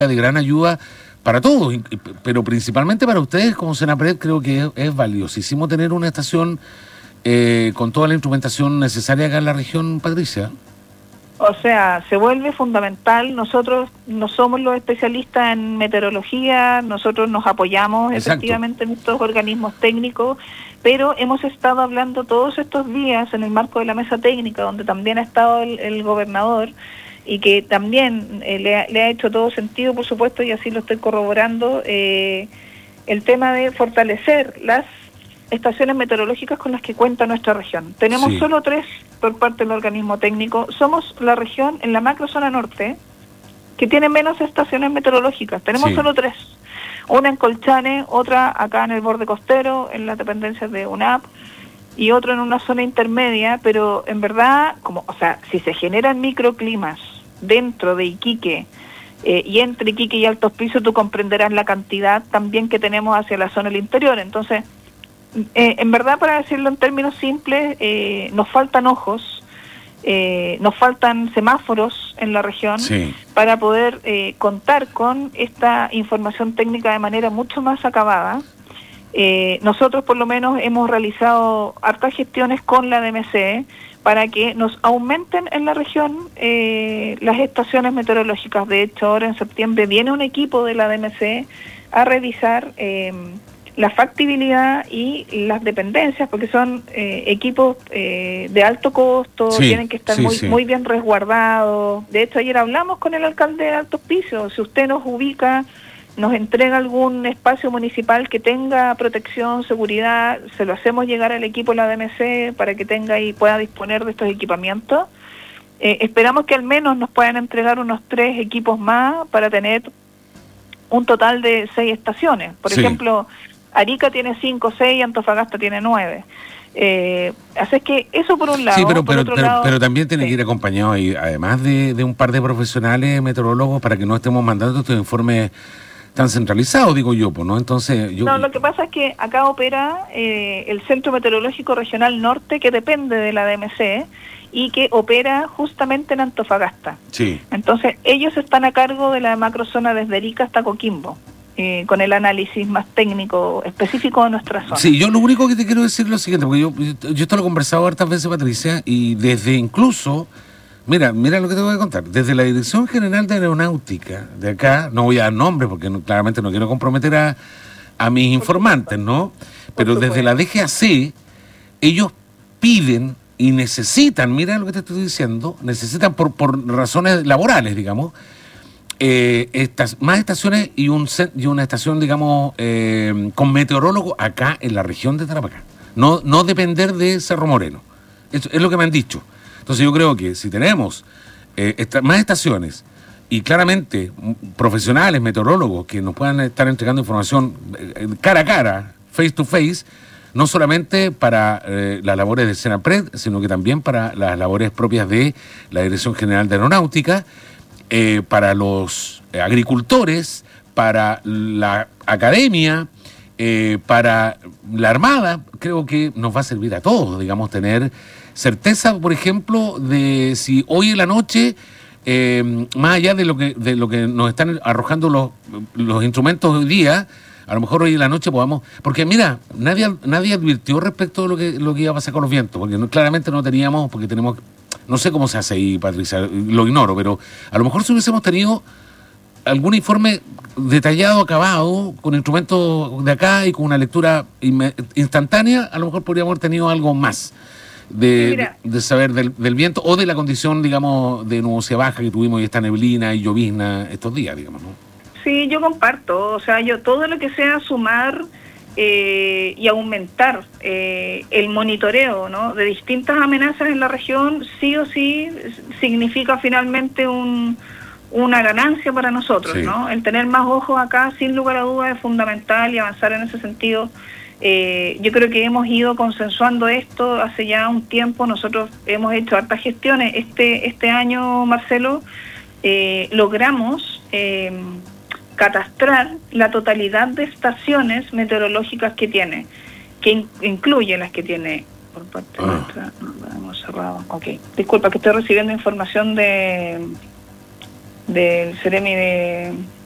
de gran ayuda para todos, pero principalmente para ustedes como Senapred. Creo que es valiosísimo tener una estación con toda la instrumentación necesaria acá en la región, Patricia. O sea, se vuelve fundamental. Nosotros no somos los especialistas en meteorología, nosotros nos apoyamos efectivamente en estos organismos técnicos, pero hemos estado hablando todos estos días en el marco de la mesa técnica, donde también ha estado el gobernador, y que también le ha hecho todo sentido, por supuesto, y así lo estoy corroborando, el tema de fortalecer las estaciones meteorológicas con las que cuenta nuestra región. Tenemos solo 3 por parte del organismo técnico. Somos la región en la macrozona norte que tiene menos estaciones meteorológicas. Tenemos solo 3. Una en Colchane, otra acá en el borde costero, en las dependencias de UNAP, y otro en una zona intermedia, pero en verdad, si se generan microclimas dentro de Iquique, y entre Iquique y Altos Pisos, tú comprenderás la cantidad también que tenemos hacia la zona del interior. Entonces, en verdad, para decirlo en términos simples, nos faltan ojos, nos faltan semáforos en la región para poder contar con esta información técnica de manera mucho más acabada. Nosotros por lo menos hemos realizado hartas gestiones con la DMC para que nos aumenten en la región las estaciones meteorológicas. De hecho, ahora en septiembre viene un equipo de la DMC a revisar la factibilidad y las dependencias, porque son equipos de alto costo, tienen que estar muy bien resguardados. De hecho, ayer hablamos con el alcalde de Altos Pisos. Si usted nos ubica, nos entrega algún espacio municipal que tenga protección, seguridad, se lo hacemos llegar al equipo de la DMC para que tenga y pueda disponer de estos equipamientos. Esperamos que al menos nos puedan entregar unos 3 equipos más para tener un total de 6 estaciones. Por ejemplo, Arica tiene 5, 6, Antofagasta tiene 9. Así es que eso por un lado. Sí, pero también tiene que ir acompañado, y además de un par de profesionales meteorólogos, para que no estemos mandando estos informes tan centralizados, digo yo, ¿no? Entonces, No, lo que pasa es que acá opera el Centro Meteorológico Regional Norte, que depende de la DMC y que opera justamente en Antofagasta. Entonces, ellos están a cargo de la macrozona desde Arica hasta Coquimbo, con el análisis más técnico específico de nuestra zona. Sí, yo lo único que te quiero decir es lo siguiente, porque yo esto lo he conversado hartas veces, Patricia, y desde incluso, mira lo que te voy a contar, desde la Dirección General de Aeronáutica de acá, no voy a dar nombres porque claramente no quiero comprometer a mis informantes, ¿no? Pero desde la DGAC, ellos piden y necesitan, mira lo que te estoy diciendo, necesitan por razones laborales, digamos, más estaciones y una estación, digamos, con meteorólogo acá en la región de Tarapacá. No depender de Cerro Moreno. Eso es lo que me han dicho. Entonces yo creo que si tenemos más estaciones y claramente profesionales, meteorólogos, que nos puedan estar entregando información cara a cara, face to face, no solamente para las labores del Senapred, sino que también para las labores propias de la Dirección General de Aeronáutica, para los agricultores, para la academia, para la Armada. Creo que nos va a servir a todos, digamos, tener certeza, por ejemplo, de si hoy en la noche, más allá de lo que nos están arrojando los instrumentos hoy día, a lo mejor hoy en la noche podamos, porque mira, nadie advirtió respecto de lo que iba a pasar con los vientos, porque claramente no teníamos, porque tenemos, no sé cómo se hace ahí, Patricia, lo ignoro, pero a lo mejor si hubiésemos tenido algún informe detallado, acabado, con instrumentos de acá y con una lectura instantánea, a lo mejor podríamos haber tenido algo más de saber del viento o de la condición, digamos, de nubosidad baja que tuvimos y esta neblina y llovizna estos días, digamos, ¿no? Sí, yo comparto, o sea, todo lo que sea sumar y aumentar el monitoreo, ¿no?, de distintas amenazas en la región, sí o sí significa finalmente una ganancia para nosotros, ¿no? El tener más ojos acá, sin lugar a dudas, es fundamental, y avanzar en ese sentido. Yo creo que hemos ido consensuando esto hace ya un tiempo. Nosotros hemos hecho hartas gestiones. Este año, Marcelo, logramos catastrar la totalidad de estaciones meteorológicas que tiene, que incluye las que tiene por parte nuestra. No, hemos cerrado. Okay. Disculpa, que estoy recibiendo información del Ceremi de